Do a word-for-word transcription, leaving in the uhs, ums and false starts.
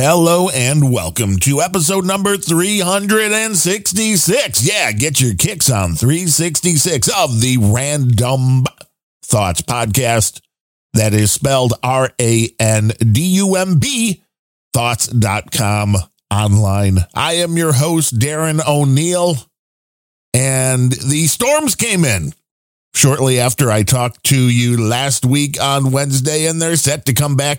Hello and welcome to episode number three hundred sixty-six. Yeah, get your kicks on three sixty-six of the Random Thoughts podcast. That is spelled R A N D U M B, thoughts dot com online. I am your host, Darren O'Neill, and the storms came in shortly after I talked to you last week on Wednesday, and they're set to come back